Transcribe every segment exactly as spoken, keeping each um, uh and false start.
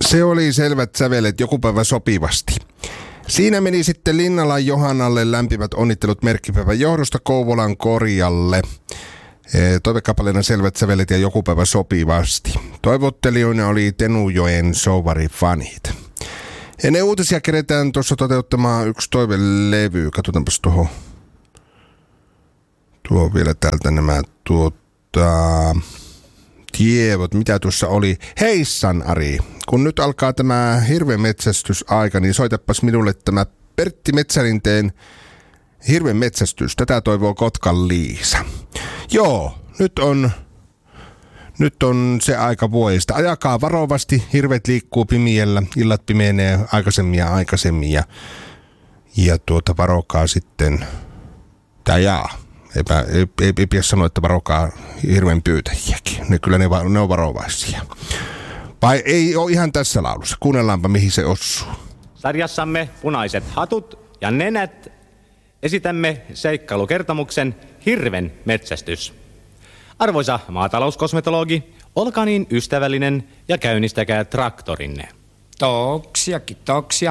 Se oli Selvät sävelet, joku päivä sopivasti. Siinä meni sitten Linnalan Johannalle lämpimät onnittelut merkkipäivän johdosta Kouvolan Korjalle. Toivekappaleena Selvät sävelet ja joku päivä sopivasti. Toivottelijoina oli Tenujoen Souvari-fanit. Ennen uutisia keretään tuossa toteuttamaan yksi toivelevy. Katsotaanpas tuohon. Tuo vielä täältä nämä tuota, tiedot, mitä tuossa oli. Heissan Ari, kun nyt alkaa tämä hirvenmetsästysaika, niin soitapas minulle tämä Pertti Metsärinteen hirvenmetsästys. Tätä toivoo Kotkan Liisa. Joo, nyt on, nyt on se aika vuodesta. Ajakaa varovasti, hirvet liikkuu pimiellä, illat pimenee aikaisemmin ja aikaisemmin ja, ja tuota varokaa sitten, tää jaa. Eipä, ei, ei, ei pidä sanoa, että varokaa hirven pyytäjiäkin. Ne kyllä ne, ne on varovaisia. Vai ei ole ihan tässä laulussa. Kuunnellaanpa, mihin se osuu. Sarjassamme Punaiset hatut ja nenät esitämme seikkailukertomuksen Hirven metsästys. Arvoisa maatalouskosmetologi, olkaa niin ystävällinen ja käynnistäkää traktorinne. Toksia, kitoksia.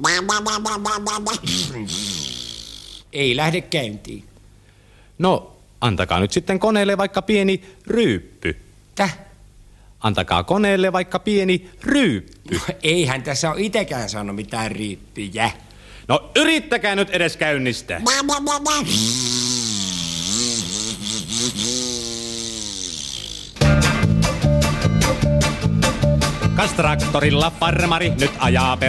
Ei lähde käyntiin. No, antakaa nyt sitten koneelle vaikka pieni ryyppy. Täh? Antakaa koneelle vaikka pieni ryyppy. Eihän tässä ole itekään saanut mitään riippiä. No, yrittäkää nyt edes käynnistää. Kas traktorilla farmari nyt ajaa